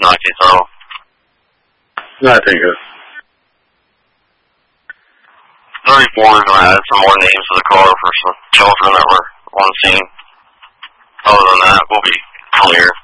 Noctithuddle. No, I think it. Very bored when I added some more names to the car for some children that were on scene. Other than that, we'll be clear.